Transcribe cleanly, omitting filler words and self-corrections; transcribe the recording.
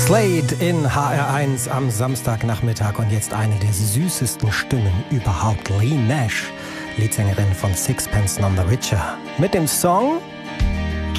Slade in HR1 am Samstagnachmittag und jetzt eine der süßesten Stimmen überhaupt, Leigh Nash, Leadsängerin von Sixpence None the Richer, mit dem Song